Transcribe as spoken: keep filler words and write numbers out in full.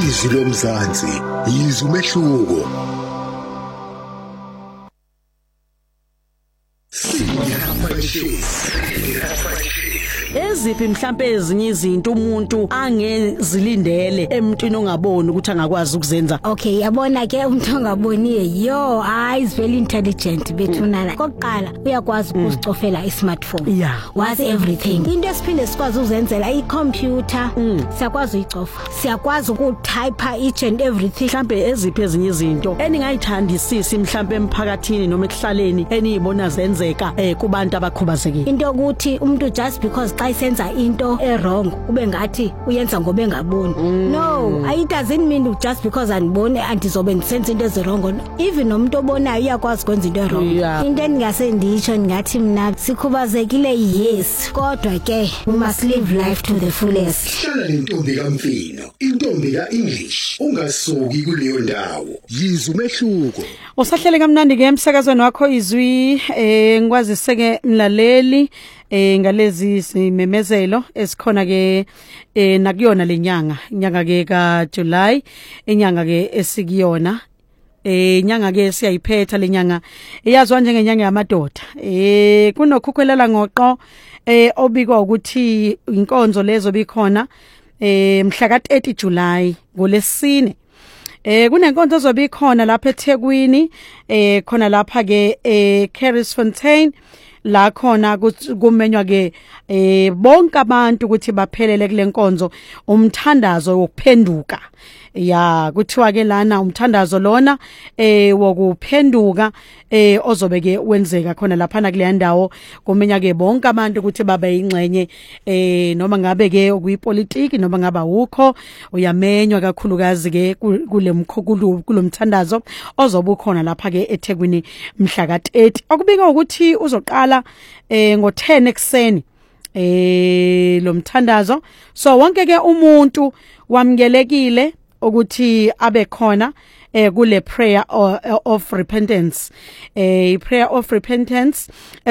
izwi lomzansi yizwe umehluko. Eziphi mhlambe ezinye izinto umuntu angezilindele emntwini ongaboni ukuthi angakwazi ukuzenza? Okay, yabona ke umuntu ongaboniye yo hayi is very intelligent bethunana. Kokuqala uyakwazi ukuzicofela i-smartphone. Yeah. Was everything. Into esiphinde sikwazi ukuzenzela i-computer. Siyakwazi uyicofa. Siyakwazi ukutype each and everything. Mhlambe eziphi ezinye izinto eningayithandisisi mhlambe emphakathini noma ekuhlaleni eniyibona zenzeka eh kubantu abakhubazekile? Into ukuthi umuntu just because xa isenza into e-wrong ube ngathi uyenza ngoba engaboni. Mm. No, it doesn't mean just because anibone andizobe ndisenza into ezi-wrong. Even nomuntu obonayo uyakwazi ukwenza into e-wrong. Yeah. Into engase nditsho ngathi mina sikhubazekile yes, kodwa ke we must live life to the fullest. Hlala lentombi kaMfino, intombi kaEnglish, ungasuki kuleyo ndawo. Yizwe umehluko. Usahlele kamnandi ke emsakazweni wakho izwi eh ngikwazi seke mlaleli eh ngalezi simemezelo esikhona ke eh nakuyona lenyanga inyanga ke ka July inyanga ke esikuyona eh inyanga ke siyayiphetha lenyanga iyazwa njengenyanga yamadoda eh kunokhukhelela ngoqo eh obikwa ukuthi inkonzo lezo bikhona eh mhla ka thirty July ngolesine. Eh kunenkonzo ezobe ikhona lapha eThekwini eh khona lapha ke eh Carisfontein la khona kumenywa ke eh bonke abantu ukuthi baphelele kule nkonzo umthandazo wokuphenduka. Ya kuthiwa ke lana umthandazo lona eh wokuphenduka eh ozobe ke wenzeka khona lapha na kule ndawo kumenya ke bonke abantu ukuthi babe ingcenye eh noma ngabe ke okuyipolitiki noma ngaba ukho uyamenywa kakhulukazi ke kule mkhukulu kulomthandazo ozobe ukhona lapha ke eThekwini mhla ka thirty okubika ukuthi uzoqala eh ngo ten ekseni eh lo mthandazo so wonke ke umuntu wamkelekile ukuthi abe khona eh kule prayer of repentance eh prayer of repentance